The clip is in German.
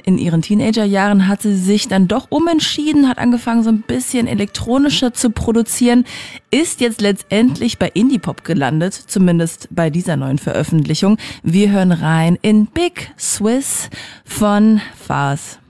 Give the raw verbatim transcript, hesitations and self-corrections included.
in ihren Teenagerjahren hat sie sich dann doch umentschieden, hat angefangen so ein bisschen elektronischer zu produzieren, ist jetzt letztendlich bei Indie-Pop gelandet, zumindest bei dieser neuen Veröffentlichung. Wir hören rein in Big Swiss von Fars.